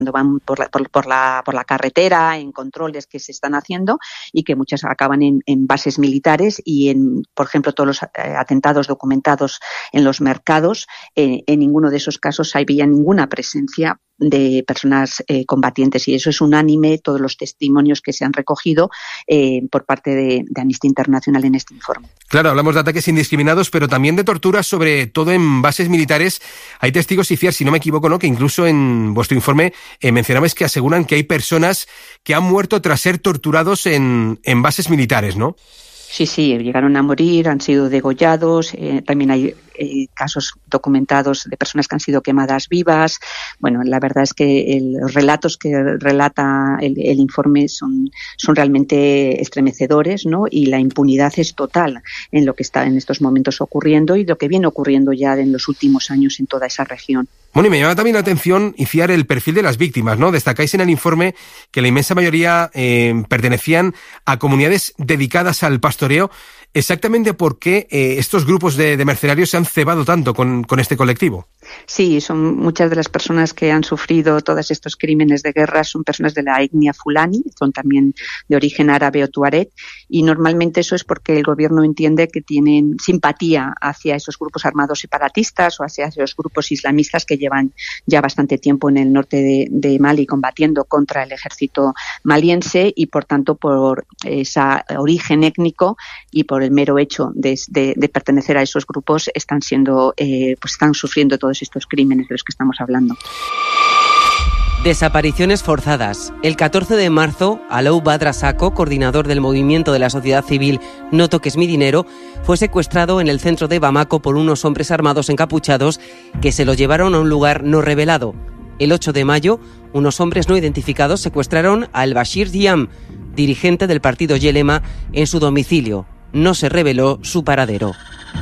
cuando van por la carretera, en controles que se están haciendo y que muchas acaban en bases militares y por ejemplo, todos los atentados documentados en los mercados, en ninguno de esos casos había ninguna presencia de personas combatientes, y eso es unánime, todos los testimonios que se han recogido por parte de Amnistía Internacional en este informe. Claro, hablamos de ataques indiscriminados, pero también de torturas, sobre todo en bases militares. Hay testigos, Iciar, si no me equivoco, ¿no?, que incluso en vuestro informe mencionabais que aseguran que hay personas que han muerto tras ser torturados en bases militares, ¿no? Sí, llegaron a morir, han sido degollados, también hay casos documentados de personas que han sido quemadas vivas. Bueno, la verdad es que los relatos que relata el informe son realmente estremecedores, ¿no? Y la impunidad es total en lo que está en estos momentos ocurriendo y lo que viene ocurriendo ya en los últimos años en toda esa región. Bueno, y me llama también la atención, Iciar, el perfil de las víctimas, ¿no? Destacáis en el informe que la inmensa mayoría pertenecían a comunidades dedicadas al pastoreo. ¿Exactamente por qué estos grupos de mercenarios se han cebado tanto con este colectivo? Sí, son muchas de las personas que han sufrido todos estos crímenes de guerra, son personas de la etnia fulani, son también de origen árabe o tuareg, y normalmente eso es porque el gobierno entiende que tienen simpatía hacia esos grupos armados separatistas o hacia esos grupos islamistas que llevan ya bastante tiempo en el norte de Mali combatiendo contra el ejército maliense, y por tanto por ese origen étnico y por el mero hecho de pertenecer a esos grupos están sufriendo todos estos crímenes de los que estamos hablando. Desapariciones forzadas. El 14 de marzo, Alou Badra Sako, coordinador del movimiento de la sociedad civil No Toques Mi Dinero, fue secuestrado en el centro de Bamako por unos hombres armados encapuchados que se lo llevaron a un lugar no revelado. El 8 de mayo, unos hombres no identificados secuestraron a El Bashir Diam, dirigente del partido Yelema, en su domicilio. No se reveló su paradero.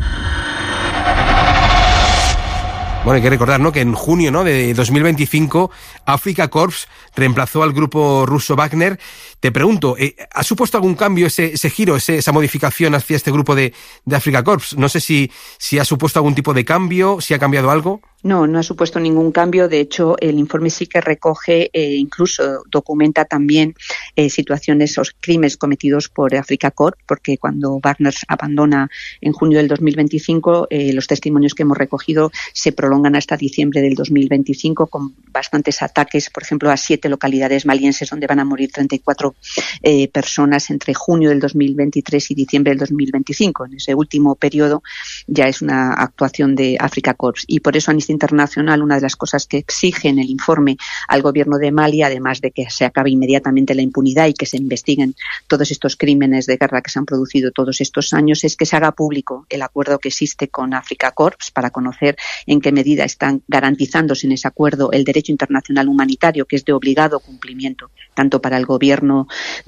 Bueno, hay que recordar, ¿no?, que en junio, ¿no?, de 2025 Afrika Korps reemplazó al grupo ruso Wagner. Te pregunto, ¿ha supuesto algún cambio ese giro, esa modificación hacia este grupo de Afrika Korps? No sé si ha supuesto algún tipo de cambio, si ha cambiado algo. No ha supuesto ningún cambio. De hecho, el informe sí que recoge, incluso documenta también situaciones o crímenes cometidos por Afrika Korps, porque cuando Wagner abandona en junio del 2025, los testimonios que hemos recogido se prolongan hasta diciembre del 2025 con bastantes ataques, por ejemplo, a 7 localidades malienses donde van a morir 34 personas entre junio del 2023 y diciembre del 2025. En ese último periodo ya es una actuación de Afrika Korps, y por eso Amnistía Internacional, una de las cosas que exige en el informe al gobierno de Mali, además de que se acabe inmediatamente la impunidad y que se investiguen todos estos crímenes de guerra que se han producido todos estos años, es que se haga público el acuerdo que existe con Afrika Korps para conocer en qué medida están garantizándose en ese acuerdo el derecho internacional humanitario, que es de obligado cumplimiento tanto para el gobierno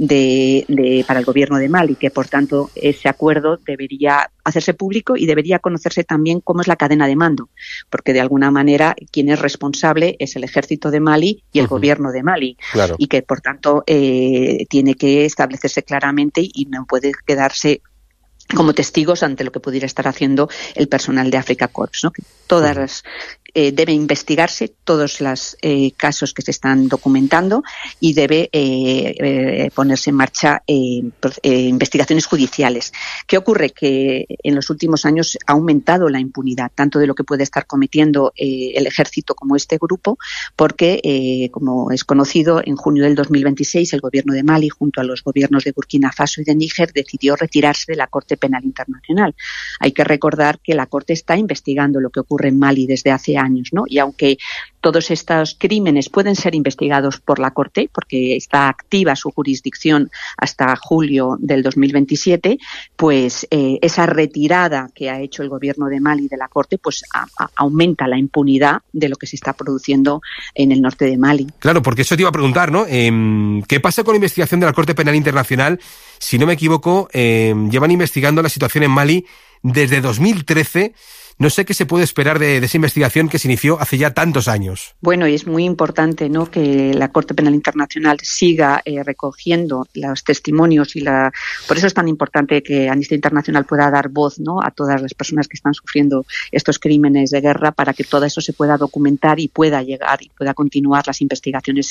para el gobierno de Mali, que por tanto ese acuerdo debería hacerse público y debería conocerse también cómo es la cadena de mando, porque de alguna manera quien es responsable es el ejército de Mali y el gobierno de Mali, claro, y que por tanto tiene que establecerse claramente y no puede quedarse como testigos ante lo que pudiera estar haciendo el personal de Afrika Korps, ¿no? Que todas las debe investigarse todos los casos que se están documentando y debe ponerse en marcha investigaciones judiciales. ¿Qué ocurre? Que en los últimos años ha aumentado la impunidad, tanto de lo que puede estar cometiendo el ejército como este grupo, porque, como es conocido, en junio del 2026 el gobierno de Mali, junto a los gobiernos de Burkina Faso y de Níger, decidió retirarse de la Corte Penal Internacional. Hay que recordar que la Corte está investigando lo que ocurre en Mali desde hace años, ¿no? Y aunque todos estos crímenes pueden ser investigados por la Corte, porque está activa su jurisdicción hasta julio del 2027, pues esa retirada que ha hecho el gobierno de Mali de la Corte, pues aumenta la impunidad de lo que se está produciendo en el norte de Mali. Claro, porque eso te iba a preguntar, ¿no? ¿Qué pasa con la investigación de la Corte Penal Internacional? Si no me equivoco, llevan investigando la situación en Mali desde 2013. No sé qué se puede esperar de esa investigación que se inició hace ya tantos años. Bueno, y es muy importante, ¿no?, que la Corte Penal Internacional siga recogiendo los testimonios por eso es tan importante que Amnistía Internacional pueda dar voz, ¿no?, a todas las personas que están sufriendo estos crímenes de guerra, para que todo eso se pueda documentar y pueda llegar y pueda continuar las investigaciones